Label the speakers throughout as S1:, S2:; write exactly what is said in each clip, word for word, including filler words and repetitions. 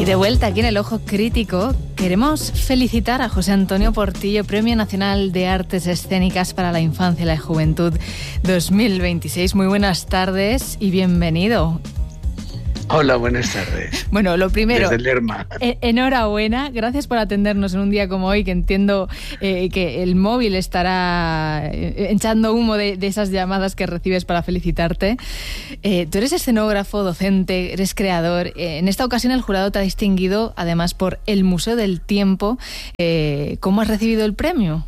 S1: Y de vuelta aquí en El Ojo Crítico, queremos felicitar a José Antonio Portillo, Premio Nacional de Artes Escénicas para la Infancia y la Juventud dos mil veintiséis. Muy buenas tardes y bienvenido.
S2: Hola, buenas tardes.
S1: Bueno, lo primero,
S2: desde Lerma.
S1: Eh, enhorabuena, gracias por atendernos en un día como hoy, que entiendo eh, que el móvil estará eh, echando humo de, de esas llamadas que recibes para felicitarte. Eh, tú eres escenógrafo, docente, eres creador. Eh, en esta ocasión el jurado te ha distinguido, además, por el Museo del Tiempo. Eh, ¿Cómo has recibido el premio?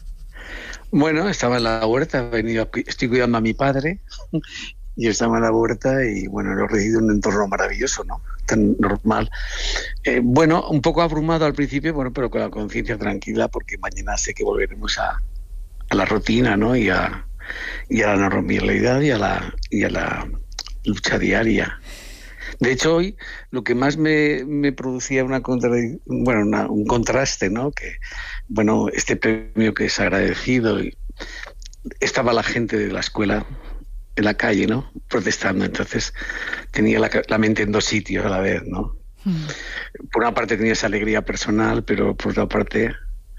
S2: Bueno, estaba en la huerta, he venido, estoy cuidando a mi padre. Y estaba en la huerta y, bueno, lo he recibido en un entorno maravilloso, ¿no? Tan normal. Eh, bueno, un poco abrumado al principio, bueno, pero con la conciencia tranquila, porque mañana sé que volveremos a, a la rutina, ¿no? Y a, y a la normalidad y a la, y a la lucha diaria. De hecho, hoy lo que más me, me producía una contra, bueno, una, un contraste, ¿no? Que, bueno, este premio que es agradecido, y estaba la gente de la escuela en la calle, ¿no? Protestando. Entonces tenía la, la mente en dos sitios a la vez, ¿no? Mm. Por una parte tenía esa alegría personal, pero por otra parte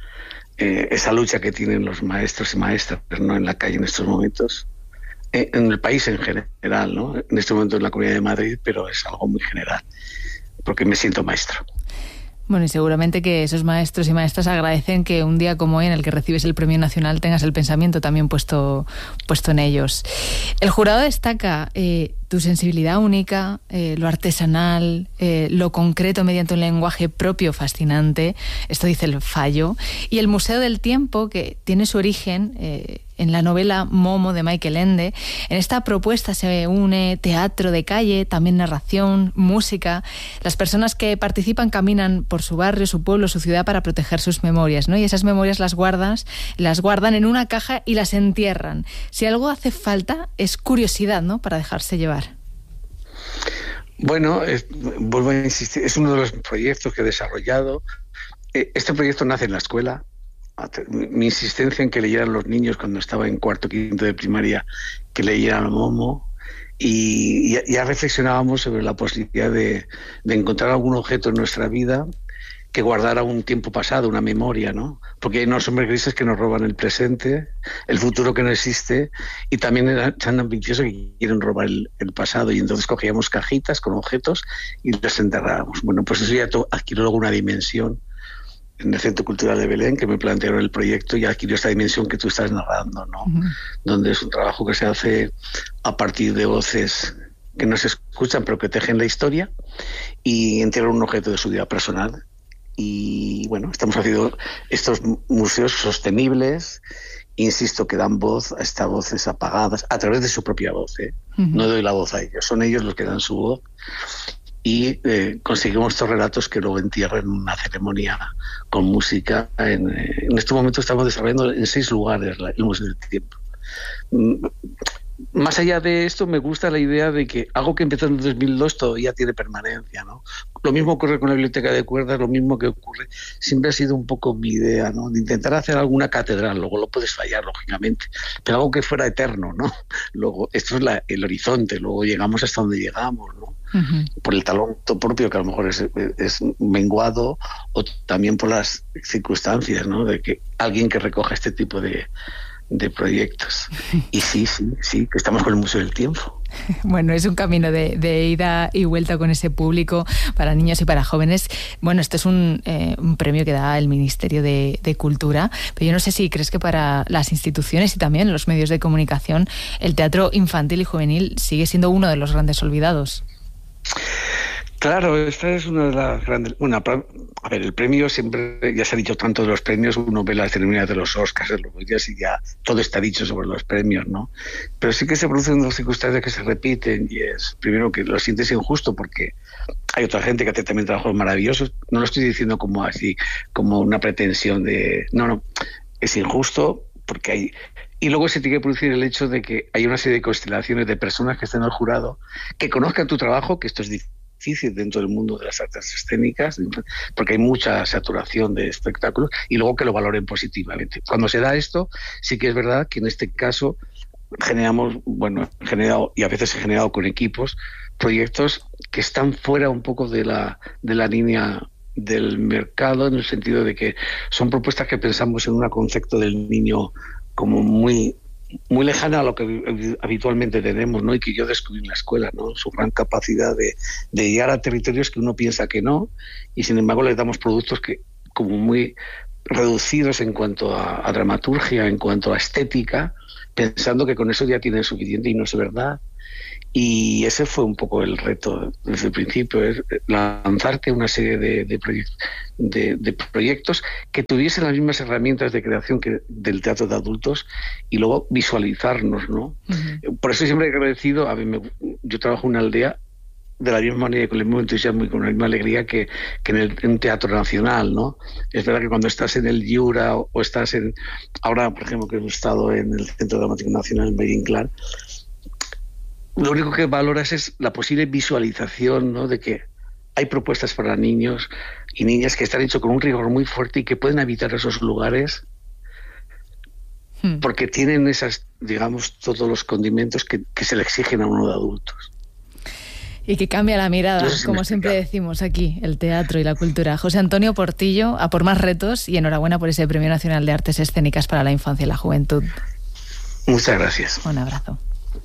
S2: eh, esa lucha que tienen los maestros y maestras, ¿no? En la calle en estos momentos, eh, en el país en general, ¿no? En este momento en la Comunidad de Madrid, pero es algo muy general, porque me siento maestro.
S1: Bueno, y seguramente que esos maestros y maestras agradecen que un día como hoy, en el que recibes el premio nacional, tengas el pensamiento también puesto, puesto en ellos. El jurado destaca eh, tu sensibilidad única, eh, lo artesanal, eh, lo concreto mediante un lenguaje propio fascinante, esto dice el fallo, y el Museo del Tiempo, que tiene su origen eh, en la novela Momo de Michael Ende. En esta propuesta se une teatro de calle, también narración, música. Las personas que participan caminan por su barrio, su pueblo, su ciudad para proteger sus memorias, ¿no? Y esas memorias las guardas, las guardan en una caja y las entierran. Si algo hace falta es curiosidad, ¿no? Para dejarse llevar.
S2: Bueno, es, vuelvo a insistir, es uno de los proyectos que he desarrollado. Este proyecto nace en la escuela. Mi insistencia en que leyeran los niños cuando estaba en cuarto, quinto de primaria, que leyeran Momo, y ya, ya reflexionábamos sobre la posibilidad de, de encontrar algún objeto en nuestra vida que guardara un tiempo pasado, una memoria, ¿no? Porque hay unos hombres grises que nos roban el presente, el futuro que no existe, y también eran tan ambiciosos que quieren robar el, el pasado, y entonces cogíamos cajitas con objetos y los enterrábamos. Bueno, pues eso ya adquirió luego una dimensión en el Centro Cultural de Belén, que me plantearon el proyecto, y adquirió esta dimensión que tú estás narrando, ¿no? Uh-huh. Donde es un trabajo que se hace a partir de voces que no se escuchan, pero que tejen la historia, y entierran un objeto de su vida personal. Y bueno, estamos haciendo estos museos sostenibles, insisto, que dan voz a estas voces apagadas a través de su propia voz, ¿eh? Uh-huh. No doy la voz a ellos, son ellos los que dan su voz, y eh, conseguimos estos relatos que luego entierran en una ceremonia con música. En, en este momento estamos desarrollando en seis lugares la, el Museo del Tiempo. Más allá de esto, me gusta la idea de que algo que empezó en dos mil dos todavía tiene permanencia, ¿no? Lo mismo ocurre con la Biblioteca de Cuerdas, lo mismo que ocurre, siempre ha sido un poco mi idea, ¿no? De intentar hacer alguna catedral, luego lo puedes fallar, lógicamente, pero algo que fuera eterno, ¿no? Luego, esto es la, el horizonte, luego llegamos hasta donde llegamos, ¿no? Uh-huh. Por el talento propio, que a lo mejor es, es menguado, o también por las circunstancias, ¿no? De que alguien que recoja este tipo de de proyectos. Y sí, sí, sí, que estamos con el Museo del Tiempo.
S1: Bueno, es un camino de, de ida y vuelta con ese público para niños y para jóvenes. Bueno, esto es un, eh, un premio que da el Ministerio de, de Cultura, pero yo no sé si crees que para las instituciones y también los medios de comunicación el teatro infantil y juvenil sigue siendo uno de los grandes olvidados.
S2: Claro, esta es una de las grandes... Una, a ver, el premio siempre, ya se ha dicho tanto de los premios, uno ve las ceremonias de los Oscars, de los días, y ya todo está dicho sobre los premios, ¿no? Pero sí que se producen dos circunstancias que se repiten, y es, primero, que lo sientes injusto porque hay otra gente que hace también trabajos maravillosos. No lo estoy diciendo como así, como una pretensión de... No, no, es injusto porque hay... Y luego se tiene que producir el hecho de que hay una serie de constelaciones de personas que estén en el jurado, que conozcan tu trabajo, que esto es difícil dentro del mundo de las artes escénicas, porque hay mucha saturación de espectáculos, y luego que lo valoren positivamente. Cuando se da esto, sí que es verdad que en este caso generamos, bueno, generado, y a veces he generado con equipos, proyectos que están fuera un poco de la, de la línea del mercado, en el sentido de que son propuestas que pensamos en un concepto del niño como muy muy lejana a lo que habitualmente tenemos, ¿no? Y que yo descubrí en la escuela, ¿no? Su gran capacidad de, de llegar a territorios que uno piensa que no, y sin embargo le damos productos que como muy reducidos en cuanto a, a dramaturgia, en cuanto a estética, pensando que con eso ya tienen suficiente, y no es verdad. Y ese fue un poco el reto desde el principio, es lanzarte una serie de, de, proyect, de, de proyectos que tuviesen las mismas herramientas de creación que del teatro de adultos, y luego visualizarnos, ¿no? Uh-huh. Por eso siempre he agradecido, a mí me, yo trabajo en una aldea de la misma manera, con el mismo entusiasmo y con la misma alegría que, que en, el, en un teatro nacional, ¿no? Es verdad que cuando estás en el Jura o, o estás en... Ahora, por ejemplo, que hemos estado en el Centro Dramático Nacional en Valle Inclán, lo único que valoras es la posible visualización, ¿no? De que hay propuestas para niños y niñas que están hechos con un rigor muy fuerte y que pueden habitar esos lugares hmm. porque tienen esas, digamos, todos los condimentos que, que se le exigen a uno de adultos.
S1: Y que cambia la mirada, no como siempre decimos aquí, el teatro y la cultura. José Antonio Portillo, a por más retos, y enhorabuena por ese Premio Nacional de Artes Escénicas para la Infancia y la Juventud.
S2: Muchas gracias.
S1: Un abrazo.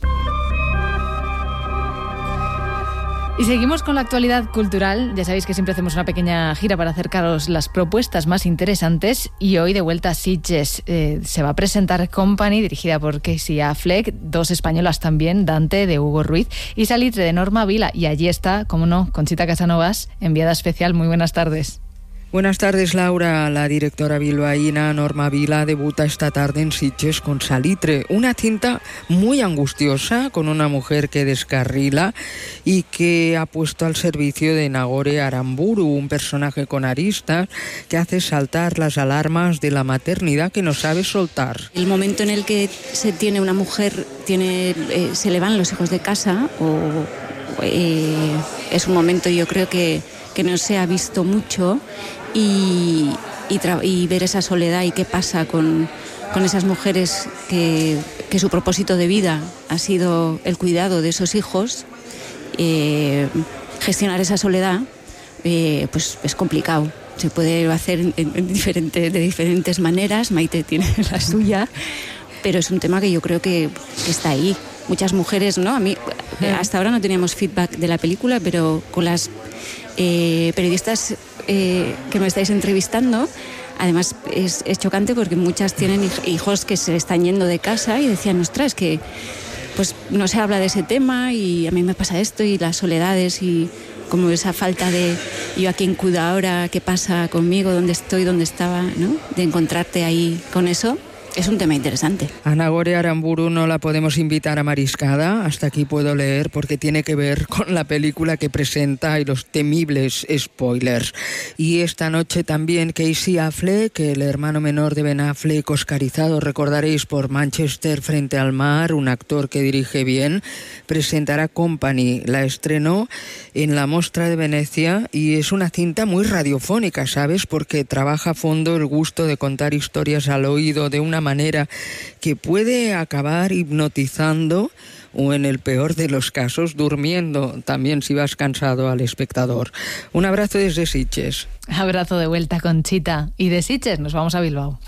S1: Y seguimos con la actualidad cultural. Ya sabéis que siempre hacemos una pequeña gira para acercaros las propuestas más interesantes, y hoy de vuelta a Sitges. Eh, se va a presentar Company, dirigida por Casey Affleck, dos españolas también, Dante de Hugo Ruiz y Salitre de Norma Vila. Y allí está, como no, Conchita Casanovas, enviada especial. Muy buenas tardes.
S3: Buenas tardes, Laura. La directora bilbaína Norma Vila debuta esta tarde en Sitges con Salitre, una cinta muy angustiosa con una mujer que descarrila y que ha puesto al servicio de Nagore Aramburu, un personaje con aristas que hace saltar las alarmas de la maternidad que no sabe soltar.
S4: El momento en el que se tiene una mujer, tiene, eh, se le van los hijos de casa, o eh, es un momento, yo creo que que no se ha visto mucho, y, y, tra- y ver esa soledad y qué pasa con, con esas mujeres que, que su propósito de vida ha sido el cuidado de esos hijos, eh, gestionar esa soledad eh, pues es complicado. Se puede hacer en, en diferente, de diferentes maneras, Maite tiene la suya, pero es un tema que yo creo que, que está ahí. Muchas mujeres, ¿no? A mí, hasta ahora no teníamos feedback de la película, pero con las eh, periodistas eh, que me estáis entrevistando, además es, es chocante porque muchas tienen hijos que se están yendo de casa y decían, ostras, que pues no se habla de ese tema y a mí me pasa esto, y las soledades y como esa falta de yo a quién cuido ahora, qué pasa conmigo, dónde estoy, dónde estaba, ¿no? De encontrarte ahí con eso. Es un tema interesante.
S3: A Nagore Aramburu no la podemos invitar a Mariscada, hasta aquí puedo leer, porque tiene que ver con la película que presenta y los temibles spoilers. Y esta noche también Casey Affleck, el hermano menor de Ben Affleck, oscarizado, recordaréis, por Manchester frente al mar, un actor que dirige bien, presentará Company. La estrenó en la Mostra de Venecia y es una cinta muy radiofónica, ¿sabes? Porque trabaja a fondo el gusto de contar historias al oído de una manera que puede acabar hipnotizando o, en el peor de los casos, durmiendo también si vas cansado al espectador. Un abrazo desde Sitges.
S1: Abrazo de vuelta, Conchita. Y de Sitges nos vamos a Bilbao.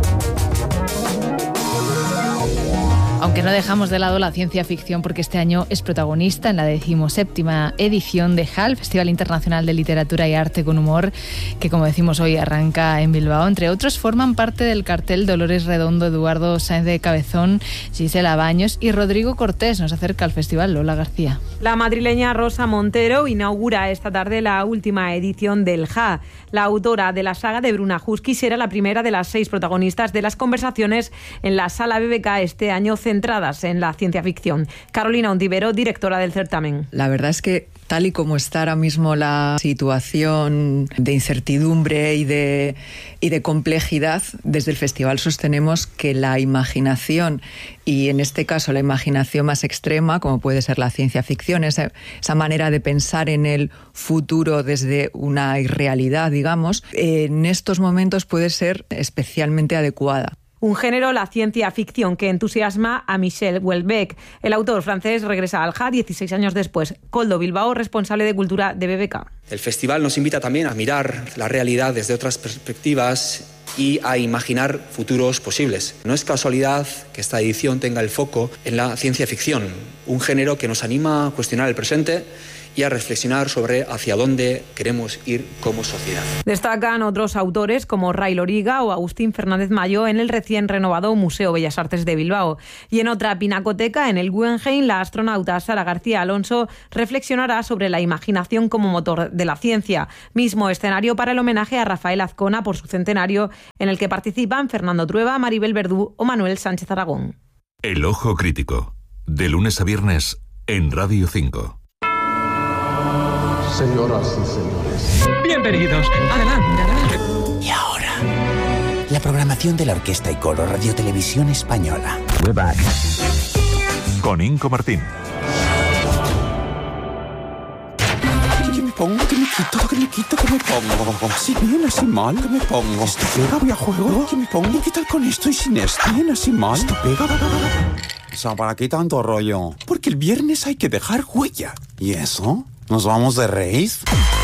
S1: Aunque no dejamos de lado la ciencia ficción, porque este año es protagonista en la decimoséptima edición de H A L, Festival Internacional de Literatura y Arte con Humor, que, como decimos hoy, arranca en Bilbao. Entre otros, forman parte del cartel Dolores Redondo, Eduardo Sáenz de Cabezón, Gisela Baños y Rodrigo Cortés. Nos acerca al festival Lola García.
S5: La madrileña Rosa Montero inaugura esta tarde la última edición del H A. La autora de la saga de Bruna Husky será la primera de las seis protagonistas de las conversaciones en la Sala B B K este año, centradas en la ciencia ficción. Carolina Ontivero, directora del certamen.
S6: La verdad es que, tal y como está ahora mismo la situación de incertidumbre y de, y de complejidad, desde el festival sostenemos que la imaginación, y en este caso la imaginación más extrema, como puede ser la ciencia ficción, esa, esa manera de pensar en el futuro desde una irrealidad, digamos, en estos momentos puede ser especialmente adecuada.
S5: Un género, la ciencia ficción, que entusiasma a Michel Houellebecq. El autor francés regresa al J A dieciséis años después. Koldo Bilbao, responsable de cultura de B B K.
S7: El festival nos invita también a mirar la realidad desde otras perspectivas y a imaginar futuros posibles. No es casualidad que esta edición tenga el foco en la ciencia ficción, un género que nos anima a cuestionar el presente y a reflexionar sobre hacia dónde queremos ir como sociedad.
S5: Destacan otros autores como Ray Loriga o Agustín Fernández Mayo en el recién renovado Museo Bellas Artes de Bilbao. Y en otra pinacoteca, en el Guggenheim, la astronauta Sara García Alonso reflexionará sobre la imaginación como motor de la ciencia. Mismo escenario para el homenaje a Rafael Azcona por su centenario, en el que participan Fernando Trueba, Maribel Verdú o Manuel Sánchez Aragón.
S8: El Ojo Crítico, de lunes a viernes en Radio cinco.
S9: Señoras y señores.
S10: Bienvenidos. Adelante, adelante.
S11: Y ahora, la programación de la Orquesta y Coro Radio Televisión Española.
S8: We're back. Con Inco Martín.
S9: Que me pongo, que me quito, que me quito, que me pongo. Así bien, así mal, que me pongo. Esto pega, voy a juego. Que me pongo. ¿Y qué tal con esto y sin esto? Bien, así mal. Esto pega. O sea, ¿para qué tanto rollo? Porque el viernes hay que dejar huella. ¿Y eso? ¿Nos vamos de raíz?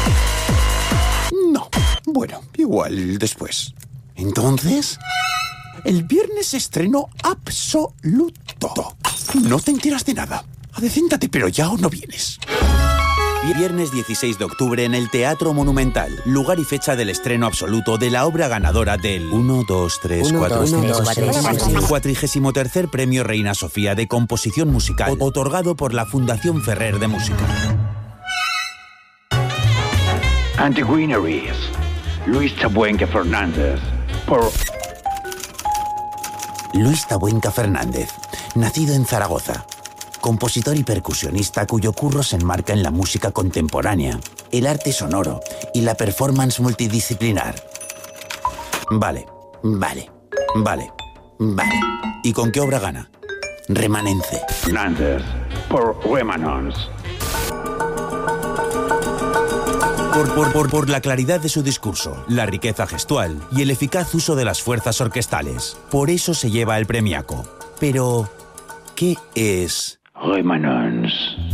S9: No. Bueno, igual después. Entonces, el viernes estreno absoluto. No te enteras de nada. Adecéntate, pero ya o no vienes.
S12: Viernes dieciséis de octubre en el Teatro Monumental. Lugar y fecha del estreno absoluto de la obra ganadora del uno, dos, tres, cuatro, cinco, cuatrigésimo tercer Premio Reina Sofía de Composición Musical, otorgado por la Fundación Ferrer de Música.
S13: Antiguinaries, Luis Tabuenca Fernández, por...
S11: Luis Tabuenca Fernández, nacido en Zaragoza. Compositor y percusionista cuyo curro se enmarca en la música contemporánea, el arte sonoro y la performance multidisciplinar. Vale, vale, vale, vale. ¿Y con qué obra gana? Remanence.
S13: Fernández, por Remanence.
S12: Por, por, por, por la claridad de su discurso, la riqueza gestual y el eficaz uso de las fuerzas orquestales. Por eso se lleva el premiaco. Pero, ¿qué es
S13: Remanence?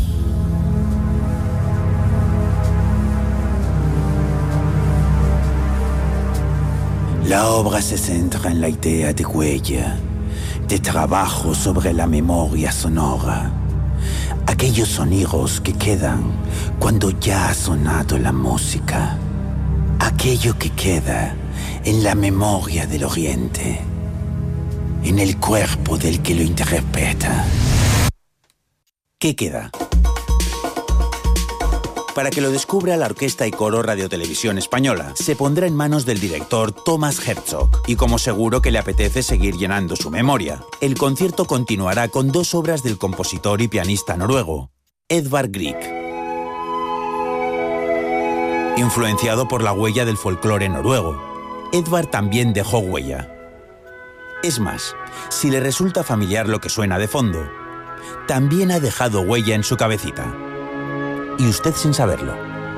S11: La obra se centra en la idea de huella, de trabajo sobre la memoria sonora. Aquellos sonidos que quedan cuando ya ha sonado la música. Aquello que queda en la memoria del Oriente, en el cuerpo del que lo interpreta.
S12: ¿Qué queda? Para que lo descubra la Orquesta y Coro Radio Televisión Española, se pondrá en manos del director Thomas Herzog. Y como seguro que le apetece seguir llenando su memoria, el concierto continuará con dos obras del compositor y pianista noruego, Edvard Grieg. Influenciado por la huella del folclore noruego, Edvard también dejó huella. Es más, si le resulta familiar lo que suena de fondo, también ha dejado huella en su cabecita. Y usted sin saberlo.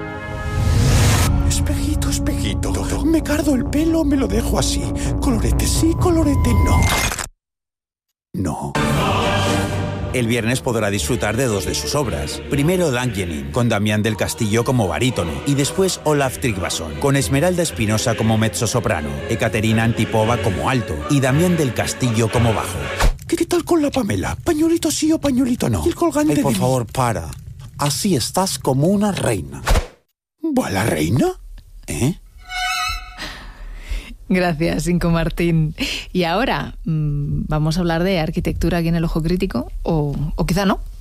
S9: Espejito, espejito. Me cardo el pelo, me lo dejo así. Colorete sí, colorete no. No.
S12: El viernes podrá disfrutar de dos de sus obras. Primero Langjenin, con Damián del Castillo como barítono, y después Olaf Tryggvason, con Esmeralda Espinosa como mezzosoprano, Ekaterina Antipova como alto y Damián del Castillo como bajo.
S9: ¿Qué, qué tal con la Pamela? ¿Pañuelito sí o pañuelito no? ¿Y el colgante?
S11: Ay, por
S9: de...
S11: favor, para. Así estás como una reina.
S9: ¿Va la reina?
S11: ¿Eh?
S1: Gracias, Inco Martín. Y ahora, ¿vamos a hablar de arquitectura aquí en El Ojo Crítico? O, o quizá no.